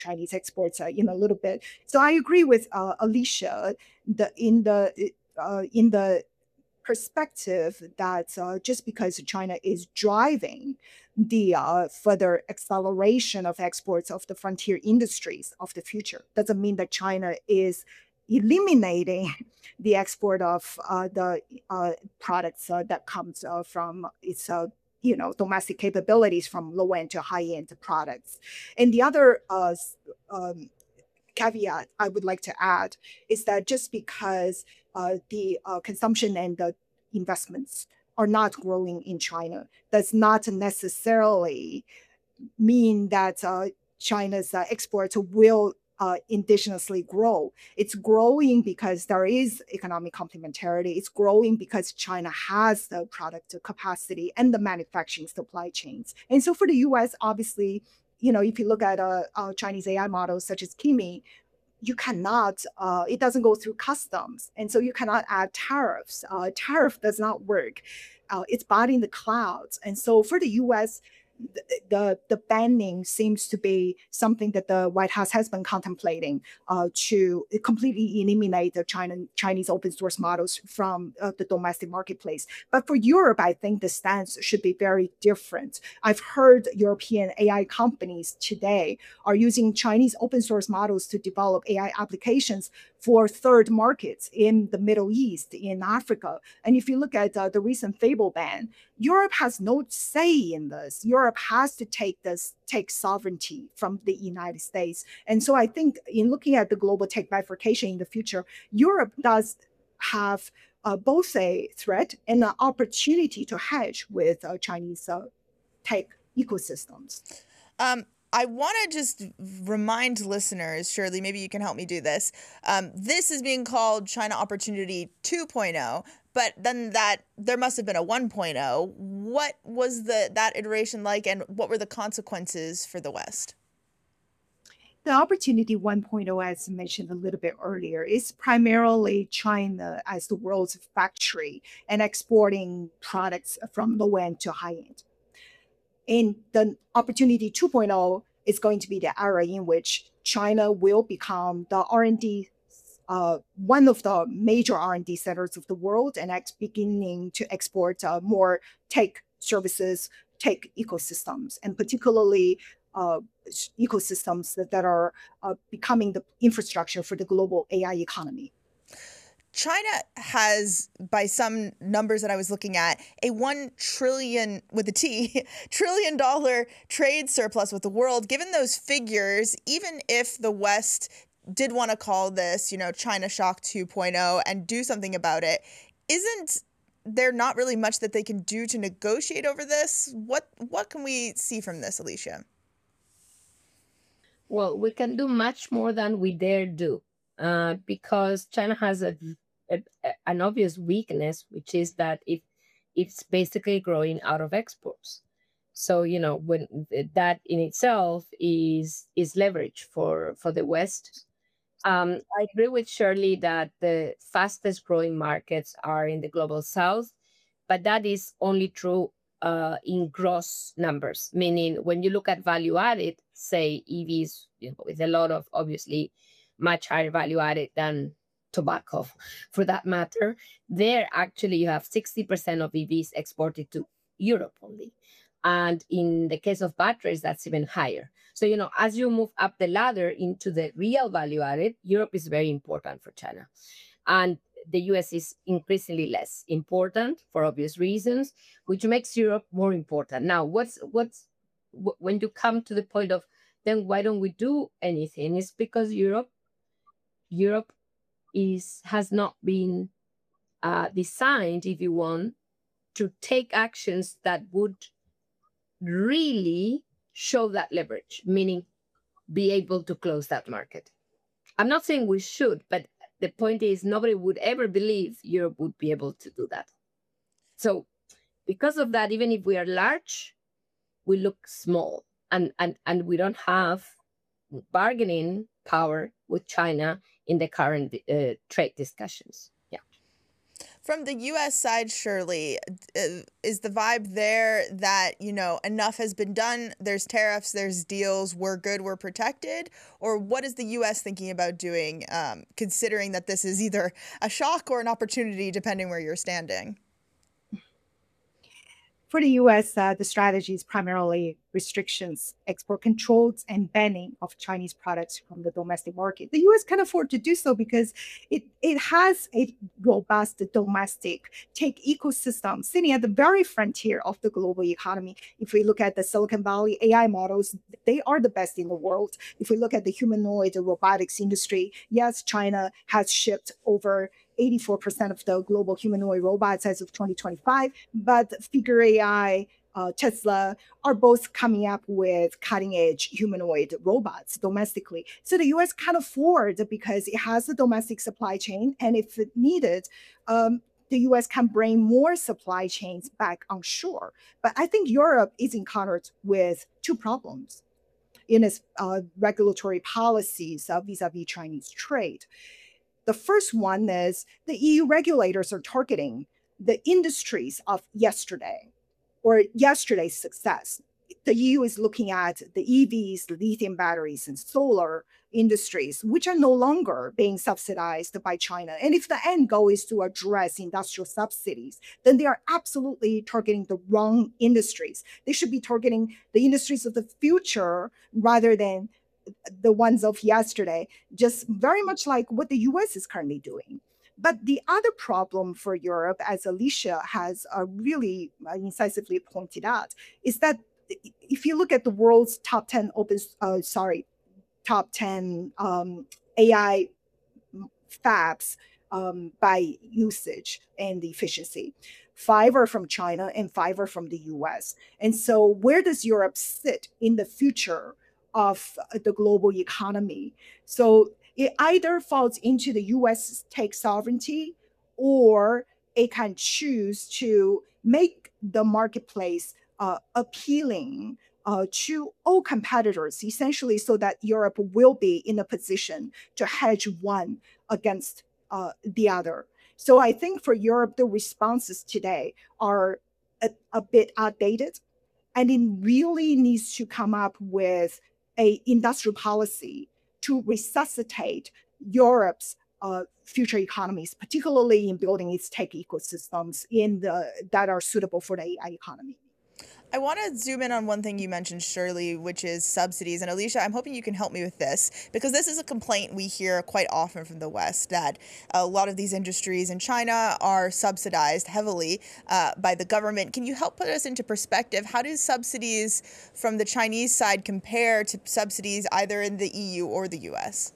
Chinese exports in a little bit. So I agree with Alicia in the perspective that just because China is driving the further acceleration of exports of the frontier industries of the future doesn't mean that China is eliminating the export of the products that comes from its domestic capabilities from low end to high end products. And the other caveat I would like to add is that just because the consumption and the investments are not growing in China does not necessarily mean that China's exports will indigenously grow. It's growing because there is economic complementarity. It's growing because China has the product capacity and the manufacturing supply chains. And so for the US, obviously, if you look at Chinese AI models such as Kimi, you cannot, it doesn't go through customs. And so you cannot add tariffs. Tariff does not work. It's bought in the clouds. And so for the US, the banning seems to be something that the White House has been contemplating to completely eliminate the Chinese open source models from the domestic marketplace. But for Europe, I think the stance should be very different. I've heard European AI companies today are using Chinese open source models to develop AI applications for third markets in the Middle East, in Africa. And if you look at the recent Fable ban, Europe has no say in this. Europe has to take sovereignty from the United States. And so I think in looking at the global tech bifurcation in the future, Europe does have both a threat and an opportunity to hedge with Chinese tech ecosystems. I want to just remind listeners, Shirley, maybe you can help me do this. This is being called China Opportunity 2.0, but then there must have been a 1.0. What was that iteration like, and what were the consequences for the West? The Opportunity 1.0, as mentioned a little bit earlier, is primarily China as the world's factory and exporting products from low end to high end. In the Opportunity 2.0 is going to be the era in which China will become the R&D, one of the major R&D centers of the world, and beginning to export more tech services, tech ecosystems, and particularly ecosystems that are becoming the infrastructure for the global AI economy. China has, by some numbers that I was looking at, a 1 trillion with a T trillion dollar trade surplus with the world. Given those figures, even if the West did want to call this, China Shock 2.0 and do something about it, isn't there not really much that they can do to negotiate over this? What can we see from this, Alicia? Well, we can do much more than we dare do, because China has an obvious weakness, which is that it's basically growing out of exports. So when that in itself is leverage for the West. I agree with Shirley that the fastest growing markets are in the global South, but that is only true in gross numbers, meaning when you look at value added, say EVs, with a lot of obviously much higher value added than tobacco for that matter, there actually you have 60% of EVs exported to Europe only. And in the case of batteries, that's even higher. So, as you move up the ladder into the real value added, Europe is very important for China. And the US is increasingly less important for obvious reasons, which makes Europe more important. Now, when you come to the point of then why don't we do anything? It's because Europe has not been designed, if you want, to take actions that would really show that leverage, meaning be able to close that market. I'm not saying we should, but the point is nobody would ever believe Europe would be able to do that. So because of that, even if we are large, we look small, and we don't have bargaining power with China in the current trade discussions. Yeah. From the US side, Shirley, is the vibe there that, enough has been done, there's tariffs, there's deals, we're good, we're protected? Or what is the US thinking about doing, considering that this is either a shock or an opportunity, depending where you're standing? For the US, the strategy is primarily restrictions, export controls, and banning of Chinese products from the domestic market. The US can afford to do so because it has a robust domestic tech ecosystem sitting at the very frontier of the global economy. If we look at the Silicon Valley AI models, they are the best in the world. If we look at the humanoid robotics industry, yes, China has shipped over 84% of the global humanoid robots as of 2025, but Figure AI, Tesla are both coming up with cutting edge humanoid robots domestically. So the US can afford because it has a domestic supply chain. And if needed, the US can bring more supply chains back on shore. But I think Europe is encountered with two problems in its regulatory policies vis-a-vis Chinese trade. The first one is the EU regulators are targeting the industries of yesterday or yesterday's success. The EU is looking at the EVs, lithium batteries, and solar industries, which are no longer being subsidized by China. And if the end goal is to address industrial subsidies, then they are absolutely targeting the wrong industries. They should be targeting the industries of the future rather than the ones of yesterday, just very much like what the US is currently doing. But the other problem for Europe, as Alicia has really incisively pointed out, is that if you look at the world's top 10 top 10 AI fabs by usage and efficiency, 5 are from China and 5 are from the US. And so where does Europe sit in the future of the global economy? So it either falls into the US tech sovereignty, or it can choose to make the marketplace appealing to all competitors, essentially, so that Europe will be in a position to hedge one against the other. So I think for Europe, the responses today are a bit outdated, and it really needs to come up with a industrial policy to resuscitate Europe's future economies, particularly in building its tech ecosystems that are suitable for the AI economy. I want to zoom in on one thing you mentioned, Shirley, which is subsidies. And Alicia, I'm hoping you can help me with this, because this is a complaint we hear quite often from the West, that a lot of these industries in China are subsidized heavily by the government. Can you help put us into perspective? How do subsidies from the Chinese side compare to subsidies either in the EU or the US?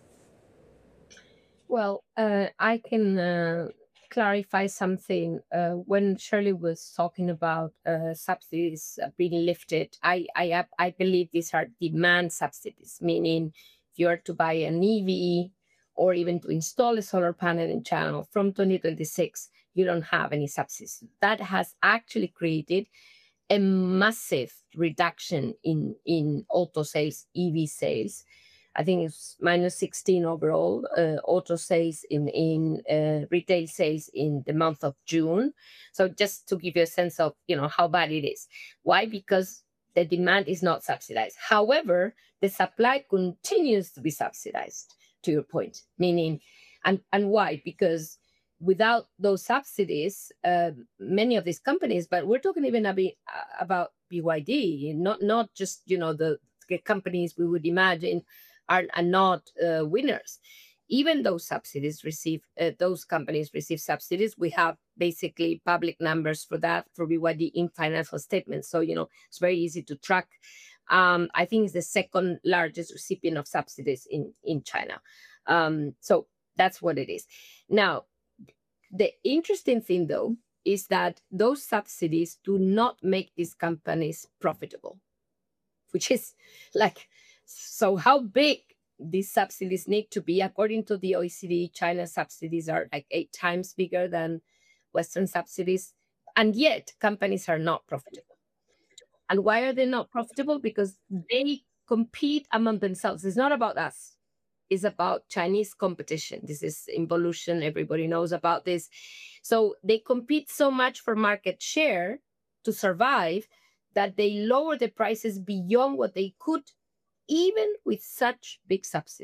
Well, I can clarify something. When Shirley was talking about subsidies being lifted, I believe these are demand subsidies, meaning if you are to buy an EV or even to install a solar panel in China from 2026, you don't have any subsidies. That has actually created a massive reduction in auto sales, EV sales. I think it's minus 16 overall auto sales in retail sales in the month of June. So just to give you a sense of how bad it is. Why? Because the demand is not subsidized. However, the supply continues to be subsidized, to your point. Meaning, and why? Because without those subsidies, many of these companies, but we're talking even a bit about BYD, not just the companies we would imagine are not winners. Even those companies receive subsidies. We have basically public numbers for that, for BYD, in financial statements. So, it's very easy to track. I think it's the second largest recipient of subsidies in China. So that's what it is. Now, the interesting thing, though, is that those subsidies do not make these companies profitable, which is like, so how big these subsidies need to be? According to the OECD, China's subsidies are like 8 times bigger than Western subsidies. And yet companies are not profitable. And why are they not profitable? Because they compete among themselves. It's not about us. is about Chinese competition. This is involution. Everybody knows about this. So they compete so much for market share to survive that they lower the prices beyond what they could, even with such big subsidies.